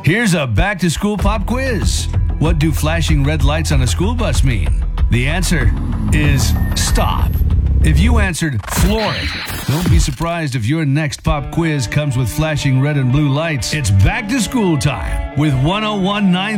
Here's a back-to-school pop quiz. What do flashing red lights on a school bus mean? The answer is stop. If you answered floor it, don't be surprised if your next pop quiz comes with flashing red and blue lights. It's back to school time with 1019